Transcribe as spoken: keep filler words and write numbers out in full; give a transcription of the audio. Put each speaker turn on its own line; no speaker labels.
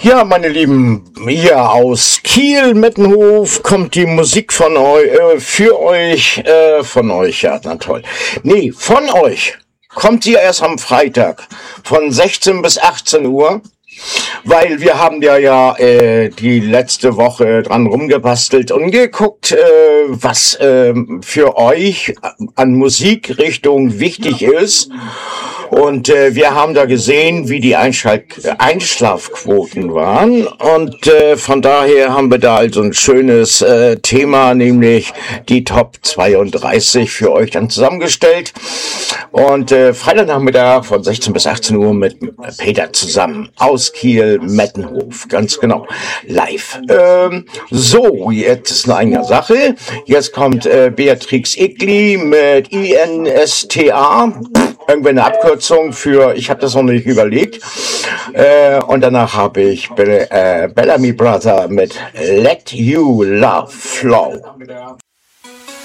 Ja, meine Lieben, hier aus Kiel, Mettenhof, kommt die Musik von euch, äh, für euch, äh, von euch, ja, na toll. Nee, von euch kommt sie erst am Freitag von sechzehn bis achtzehn Uhr, weil wir haben ja ja äh, die letzte Woche dran rumgebastelt und geguckt, äh, was äh, für euch an Musikrichtung wichtig ist. Und äh, wir haben da gesehen, wie die Einschlag Einschlafquoten waren. Und äh, von daher haben wir da also ein schönes äh, Thema, nämlich die Top zweiunddreißig für euch dann zusammengestellt. Und äh, Freitagnachmittag von sechzehn bis achtzehn Uhr mit Peter zusammen aus Kiel, Mettenhof, ganz genau, live. Ähm, so, jetzt ist noch eine Sache. Jetzt kommt äh, Beatrix Egli mit I N S T A. Irgendwie eine Abkürzung für, ich habe das noch nicht überlegt. Äh, und danach habe ich Be äh, Bellamy Brother mit Let You Love Flow.